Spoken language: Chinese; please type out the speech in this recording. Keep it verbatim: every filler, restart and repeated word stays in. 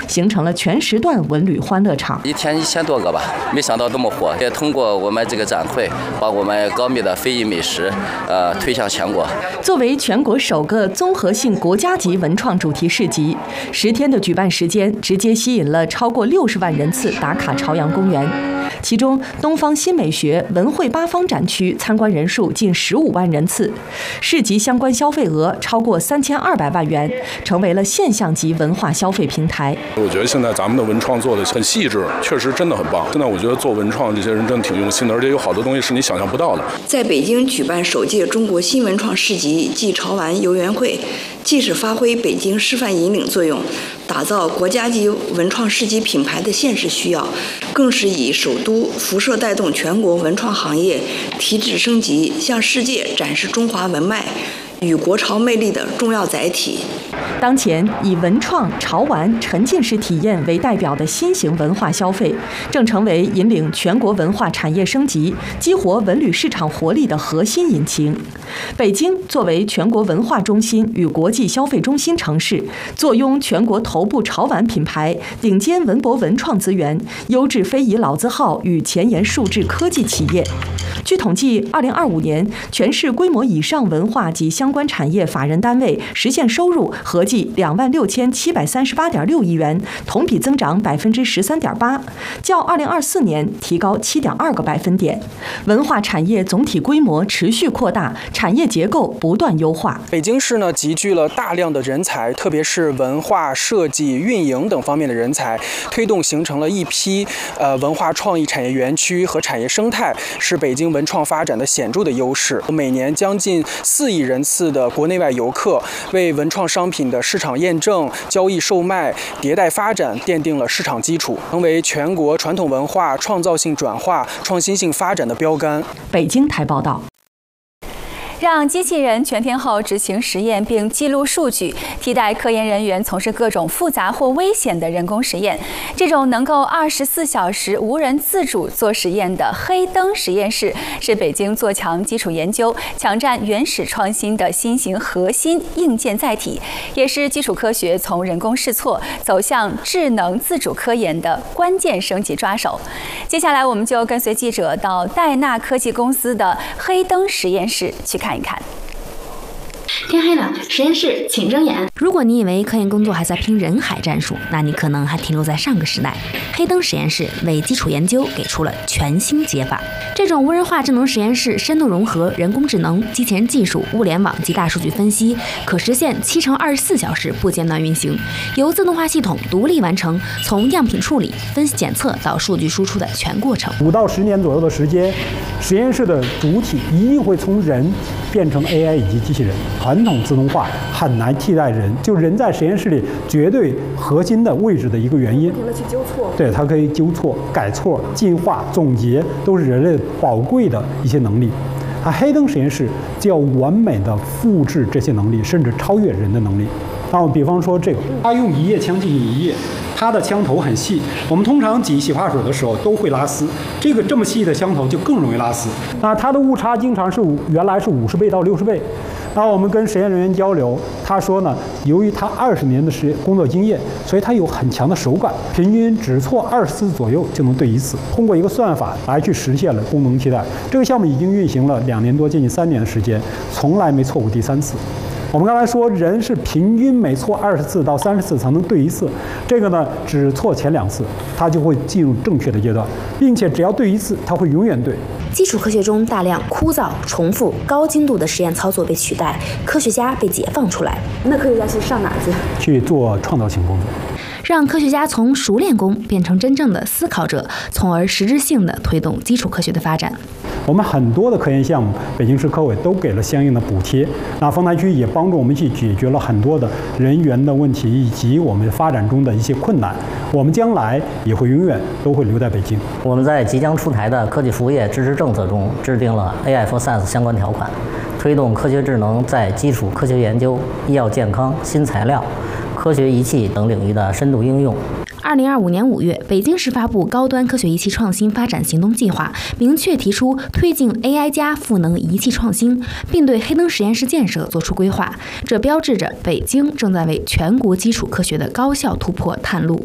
形成了全时段文旅欢乐场。 一天一千多个吧，没想到这么火。也通过我们这个展会，把我们高密的非遗美食，呃，推向全国。 作为全国首个综合性国家级文创主题市集，十天的举办时间，直接吸引了超过六十万人次打卡朝阳公园。其中，东方新美学文汇八方展区参观人数近十五万人次，市集相关消费额超过三千二百万元，成为了现象级文化消费平台。 我觉得现在咱们的文创做的很细致，确实真的很棒。现在我觉得做文创这些人真的挺用心的，而且有好多东西是你想象不到的。 在北京举办首届中国新文创市集暨潮玩游园会，既是发挥北京示范引领作用，打造国家级文创市集品牌的现实需要，更是以首都辐射带动全国文创行业提质升级，向世界展示中华文脉与国潮魅力的重要载体。 当前以文创、潮玩、沉浸式体验为代表的新型文化消费，正成为引领全国文化产业升级、激活文旅市场活力的核心引擎。北京作为全国文化中心与国际消费中心城市，坐拥全国头部潮玩品牌、顶尖文博文创资源、优质非遗老字号与前沿数字科技企业。据统计，二零二五年全市规模以上文化及相关产业法人单位实现收入合计两万六千七百三十八点六亿元，同比增长百分之十三点八，较二零二四年提高七点二个百分点。文化产业总体规模持续扩大，产业结构不断优化。 北京市呢集聚了大量的人才，特别是文化设计、运营等方面的人才，推动形成了一批呃文化创意产业园区和产业生态，是北京文创发展的显著的优势。每年将近四亿人次的国内外游客，为文创商品的市场验证、交易售卖、迭代发展奠定了市场基础，成为全国传统文化创造性转化、创新性发展的标杆。 北京台报道。 让机器人全天候执行实验并记录数据，替代科研人员从事各种复杂或危险的人工实验。这种能够二十四小时无人自主做实验的黑灯实验室，是北京做强基础研究、抢占原始创新的新型核心硬件载体，也是基础科学从人工试错走向智能自主科研的关键升级抓手。接下来，我们就跟随记者到戴纳科技公司的黑灯实验室去看。看一看。 天黑了，实验室请睁眼。如果你以为科研工作还在拼人海战术，那你可能还停留在上个时代。黑灯实验室为基础研究给出了全新解法。这种无人化智能实验室深度融合人工智能、机器人技术、物联网及大数据分析，可实现七乘二十四小时不间断运行，由自动化系统独立完成从样品处理、分析检测到数据输出的全过程。 五到十年左右的时间，实验室的主体一定会从人变成 A I 以及机器人。传统自动化很难替代人，就人在实验室里绝对核心的位置的一个原因。不停地去纠错，对，它可以纠错、改错、进化、总结，都是人类宝贵的一些能力。它黑灯实验室就要完美的复制这些能力，甚至超越人的能力。那我比方说这个，它用一页枪进行一页。它的枪头很细，我们通常挤洗发水的时候都会拉丝，这个这么细的枪头就更容易拉丝。那它的误差经常是五，原来是五十倍到六十倍。那我们跟实验人员交流，他说呢，由于他二十年的实验工作经验，所以他有很强的手感，平均只错二十次左右就能对一次。通过一个算法来去实现了功能替代。这个项目已经运行了两年多，接近三年的时间，从来没错过第三次。我们刚才说，人是平均每错二十次到三十次才能对一次，这个呢只错前两次，它就会进入正确的阶段，并且只要对一次，它会永远对。 基础科学中大量枯燥、重复、高精度的实验操作被取代，科学家被解放出来。那科学家去上哪儿去？ 去做创造性工作。 让科学家从熟练工变成真正的思考者，从而实质性地推动基础科学的发展。 我们很多的科研项目，北京市科委都给了相应的补贴。那丰台区也帮助我们去解决了很多的人员的问题，以及我们发展中的一些困难。我们将来也会永远都会留在北京。 我们在即将出台的科技服务业支持政策中制定了 A I for Science 相关条款，推动科学智能在基础科学研究、医药健康、新材料、科学仪器等领域的深度应用。 二零二五年五月，北京市发布高端科学仪器创新发展行动计划，明确提出推进 A I 加赋能仪器创新，并对黑灯实验室建设作出规划。这标志着北京正在为全国基础科学的高效突破探路。